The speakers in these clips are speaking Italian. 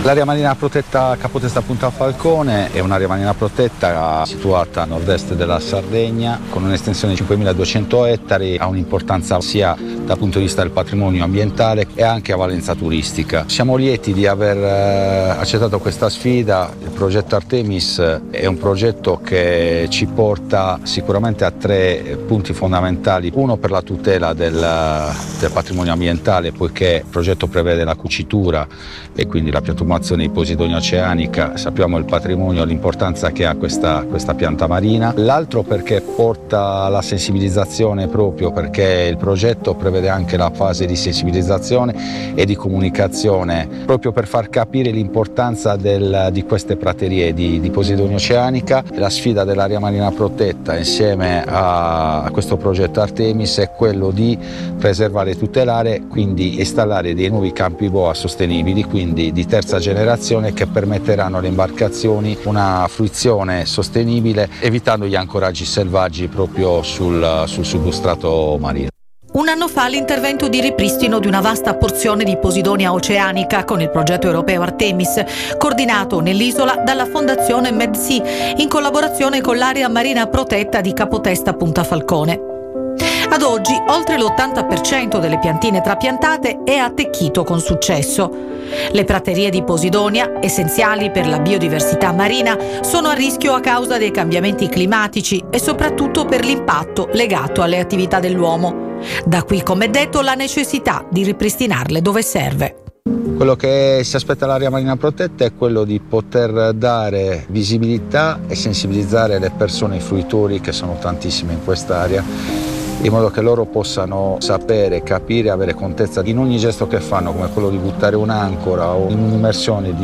L'area marina protetta Capotesta Punta Falcone è un'area marina protetta situata a nord-est della Sardegna con un'estensione di 5.200 ettari, ha un'importanza sia dal punto di vista del patrimonio ambientale e anche a valenza turistica. Siamo lieti di aver accettato questa sfida. Il progetto Artemis è un progetto che ci porta sicuramente a 3 punti fondamentali. Uno, per la tutela del patrimonio ambientale, poiché il progetto prevede la cucitura e quindi la piantumazione di Posidonia oceanica. Sappiamo il patrimonio, l'importanza che ha questa pianta marina. L'altro perché porta alla sensibilizzazione, proprio perché il progetto prevede anche la fase di sensibilizzazione e di comunicazione, proprio per far capire l'importanza di queste praterie di Posidonia oceanica. La sfida dell'area marina protetta insieme a questo progetto Artemis è quello di preservare e tutelare, quindi installare dei nuovi campi boa sostenibili, quindi di terza generazione, che permetteranno alle imbarcazioni una fruizione sostenibile, evitando gli ancoraggi selvaggi proprio sul substrato marino. Un anno fa l'intervento di ripristino di una vasta porzione di Posidonia oceanica con il progetto europeo Artemis, coordinato nell'isola dalla Fondazione MedSea in collaborazione con l'area marina protetta di Capotesta Punta Falcone. Ad oggi oltre l'80% delle piantine trapiantate è attecchito con successo. Le praterie di Posidonia, essenziali per la biodiversità marina, sono a rischio a causa dei cambiamenti climatici e soprattutto per l'impatto legato alle attività dell'uomo. Da qui, come detto, la necessità di ripristinarle dove serve. Quello che si aspetta l'area marina protetta è quello di poter dare visibilità e sensibilizzare le persone, i fruitori, che sono tantissime in quest'area, in modo che loro possano sapere, capire, avere contezza in ogni gesto che fanno, come quello di buttare un'ancora o in un'immersione,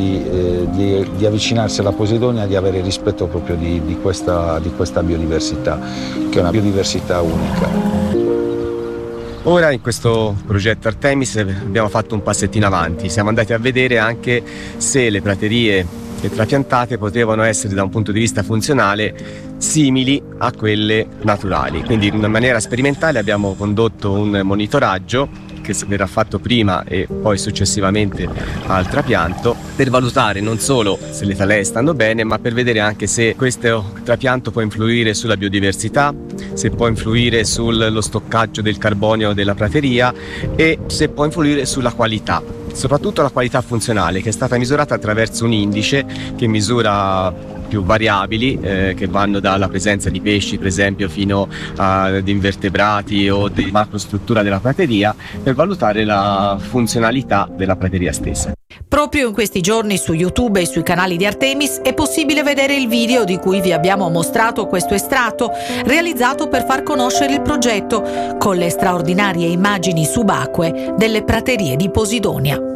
di avvicinarsi alla Posidonia, di avere rispetto proprio di questa biodiversità, che è una biodiversità unica. Ora in questo progetto Artemis abbiamo fatto un passettino avanti, siamo andati a vedere anche se le praterie trapiantate potevano essere da un punto di vista funzionale simili a quelle naturali. Quindi in maniera sperimentale abbiamo condotto un monitoraggio che verrà fatto prima e poi successivamente al trapianto, per valutare non solo se le talee stanno bene, ma per vedere anche se questo trapianto può influire sulla biodiversità, se può influire sullo stoccaggio del carbonio della prateria e se può influire sulla qualità, soprattutto la qualità funzionale, che è stata misurata attraverso un indice che misura più variabili che vanno dalla presenza di pesci, per esempio, fino ad invertebrati o di macrostruttura della prateria, per valutare la funzionalità della prateria stessa. Proprio in questi giorni su YouTube e sui canali di Artemis è possibile vedere il video di cui vi abbiamo mostrato questo estratto, realizzato per far conoscere il progetto con le straordinarie immagini subacquee delle praterie di Posidonia.